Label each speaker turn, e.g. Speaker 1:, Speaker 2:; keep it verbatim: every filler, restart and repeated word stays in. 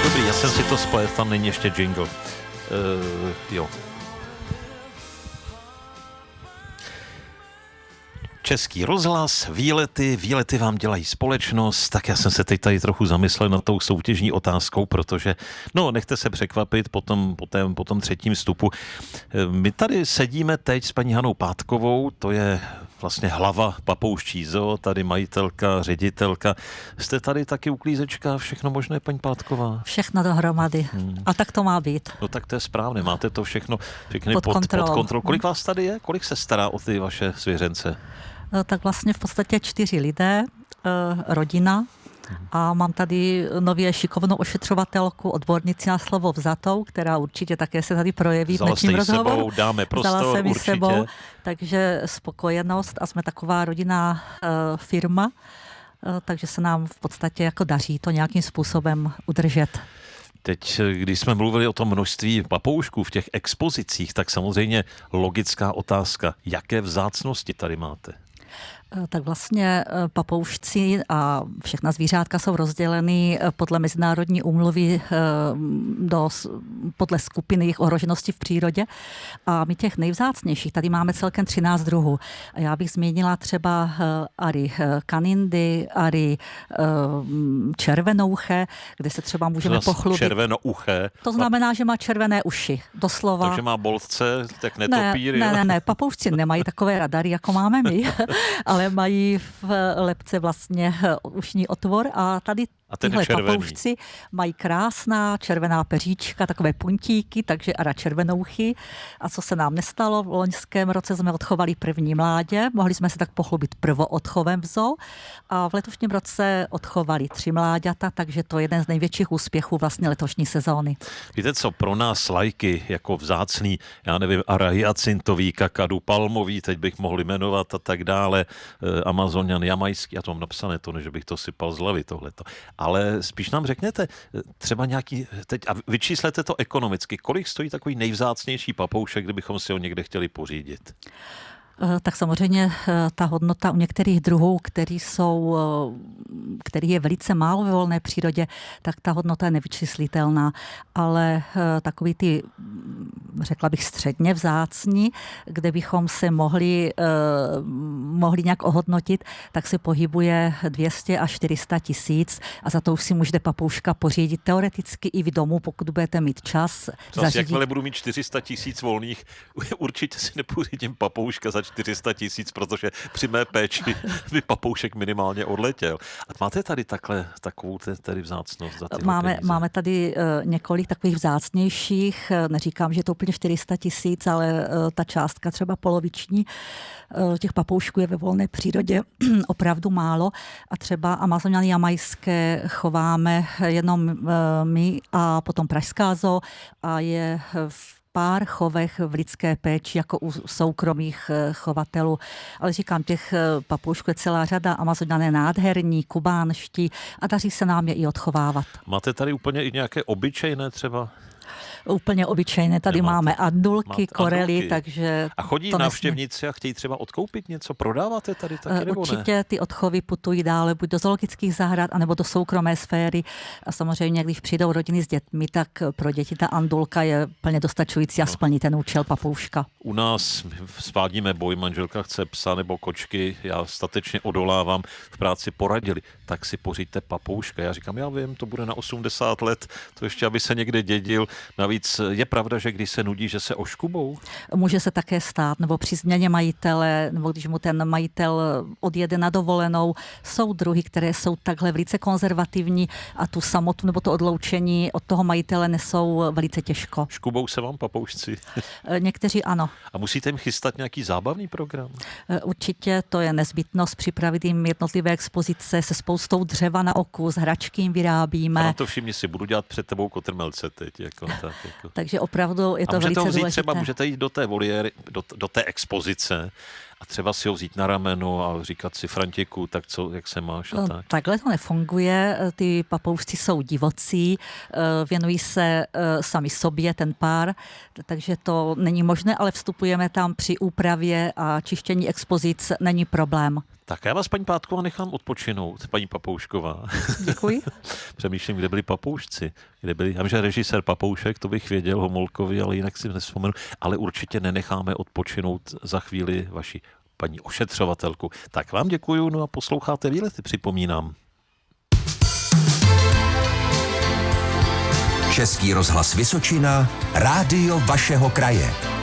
Speaker 1: dobrý, já jsem si to splet, tam není ještě jingle. Uh, jo. Český rozhlas, výlety, výlety vám dělají společnost, tak já jsem se teď tady trochu zamyslel nad tou soutěžní otázkou, protože, no, nechte se překvapit po tom, po tom, po tom třetím vstupu. My tady sedíme teď s paní Hanou Pátkovou, to je vlastně hlava Papouščí zoo, tady majitelka, ředitelka. Jste tady taky uklízečka, všechno možné, paní Pátková?
Speaker 2: Všechno dohromady. Hmm. A tak to má být.
Speaker 1: No tak to je správné, máte to všechno, všechny pod,
Speaker 2: pod kontrolou.
Speaker 1: Pod kontrolou. Kolik vás tady je? Kolik se stará o ty vaše zvěřence?
Speaker 2: No, tak vlastně v podstatě čtyři lidé, rodina, a mám tady nově šikovnou ošetřovatelku, odbornici na slovo vzatou, která určitě také se tady projeví v dnešním rozhovoru.
Speaker 1: Sebou, dáme prostor,
Speaker 2: Vzala se mi
Speaker 1: určitě.
Speaker 2: sebou, takže spokojenost a jsme taková rodinná uh, firma, uh, takže se nám v podstatě jako daří to nějakým způsobem udržet.
Speaker 1: Teď, když jsme mluvili o tom množství papoušků v těch expozicích, tak samozřejmě logická otázka, jaké vzácnosti tady máte?
Speaker 2: Tak vlastně papoušci a všechna zvířátka jsou rozděleny podle mezinárodní úmluvy do, podle skupiny jejich ohroženosti v přírodě. A my těch nejvzácnějších, tady máme celkem třináct druhů. A já bych zmínila třeba ary kanindy, ary červenouché, kde se třeba můžeme pochlubit.
Speaker 1: Červenouché?
Speaker 2: To znamená, že má červené uši, doslova.
Speaker 1: Takže má boltce, tak netopíry?
Speaker 2: Ne, ne, ne, ne, papoušci nemají takové radary, jako máme my, ale mají v lebce vlastně ušní otvor a tady
Speaker 1: a
Speaker 2: tyhle papoušci mají krásná červená peříčka, takové puntíky, takže ara červenouchy. A co se nám nestalo, v loňském roce jsme odchovali první mládě, mohli jsme se tak pochlubit prvoodchovem v zoo a v letošním roce odchovali tři mláďata, takže to je jeden z největších úspěchů vlastně letošní sezóny.
Speaker 1: Víte co, pro nás lajky jako vzácný, já nevím, ara hyacintový, kakadu palmový, teď bych mohl jmenovat a tak dále, Amazonian jamajský, já to mám napsané, to ne, že bych to sypal z hlavy tohleto. Ale spíš nám řekněte, třeba nějaký, teď, a vyčíslete to ekonomicky, kolik stojí takový nejvzácnější papoušek, kdybychom si ho někde chtěli pořídit?
Speaker 2: Tak samozřejmě ta hodnota u některých druhů, který jsou, který je velice málo ve volné přírodě, tak ta hodnota je nevyčíslitelná. Ale takový ty, řekla bych, středně vzácní, kde bychom se mohli, mohli nějak ohodnotit, tak se pohybuje dvě stě až čtyři sta tisíc a za to už si můžete papouška pořídit teoreticky i v domu, pokud budete mít čas.
Speaker 1: Zase, jakmile budu mít čtyři sta tisíc volných, určitě si nepořídím papouška za čtyři sta tisíc, protože při mé péči by papoušek minimálně odletěl. A máte tady takhle, takovou tady vzácnost? Za
Speaker 2: máme, máme tady uh, několik takových vzácnějších, neříkám, že je to úplně čtyři sta tisíc, ale uh, ta částka třeba poloviční uh, těch papoušků je ve volné přírodě opravdu málo a třeba Amazoniany jamajské chováme jenom uh, my a potom Pražská zoo a je v pár chovech v lidské péči, jako u soukromých chovatelů. Ale říkám, těch papoušků je celá řada, Amazoniané nádherní, kubánští a daří se nám je i odchovávat.
Speaker 1: Máte tady úplně i nějaké obyčejné třeba?
Speaker 2: Úplně obyčejné. Tady Nemáte. máme andulky, korely, andulky. takže...
Speaker 1: A chodí návštěvníci a chtějí třeba odkoupit něco? Prodáváte tady taky, nebo
Speaker 2: Určitě
Speaker 1: ne?
Speaker 2: ty odchovy putují dále, buď do zoologických zahrad, anebo do soukromé sféry. A samozřejmě, když přijdou rodiny s dětmi, tak pro děti ta andulka je plně dostačující a no. splní ten účel papouška.
Speaker 1: U nás svádíme boj, manželka chce psa nebo kočky, já statečně odolávám, v práci poradili, tak si pořiďte papouška. Já říkám, já vím, to bude na osmdesát let, to ještě, aby se někde dědil. Navíc je pravda, že když se nudí, že se oškubou?
Speaker 2: Může se také stát, nebo při změně majitele, nebo když mu ten majitel odjede na dovolenou. Jsou druhy, které jsou takhle velice konzervativní a tu samotu nebo to odloučení od toho majitele nesou velice těžko.
Speaker 1: Škubou se vám papoušci?
Speaker 2: Někteří ano.
Speaker 1: A musíte jim chystat nějaký zábavný program?
Speaker 2: Určitě to je nezbytnost připravit jim jednotlivé expozice se spoustou dřeva na oku, z hračky jim vyrábíme.
Speaker 1: A na to všimni si, budu dělat před tebou kotrmelce teď. Jako tak, jako.
Speaker 2: Takže opravdu je to
Speaker 1: a
Speaker 2: velice
Speaker 1: ho vzít
Speaker 2: důležité.
Speaker 1: Třeba můžete jít do té voliéry, do, do té expozice a třeba si ho vzít na rameno a říkat si Františku, tak co, jak se máš a tak.
Speaker 2: Takhle to nefunguje, ty papoušci jsou divocí, věnují se sami sobě, ten pár, takže to není možné, ale vstupujeme tam při úpravě a čištění expozic, není problém.
Speaker 1: Tak já vás, paní Pátková, nechám odpočinout, paní Papoušková.
Speaker 2: Děkuji.
Speaker 1: Přemýšlím, kde byli papoušci. Kde byli, já vím, že režisér Papoušek, to bych věděl, Homolkovi, ale jinak si nespomenu. Ale určitě nenecháme odpočinout za chvíli vaši paní ošetřovatelku. Tak vám děkuju, no a posloucháte Výlety, připomínám.
Speaker 3: Český rozhlas Vysočina, rádio vašeho kraje.